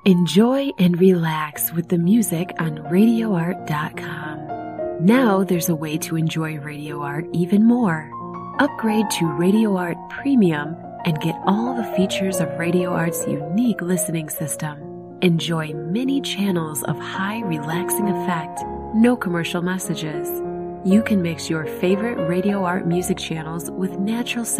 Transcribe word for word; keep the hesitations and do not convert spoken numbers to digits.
Enjoy and relax with the music on radio art dot com. Now there's a way to enjoy Radio Art even more. Upgrade to Radio Art Premium and get all the features of Radio Art's unique listening system. Enjoy many channels of high relaxing effect, no commercial messages. You can mix your favorite Radio Art music channels with natural sound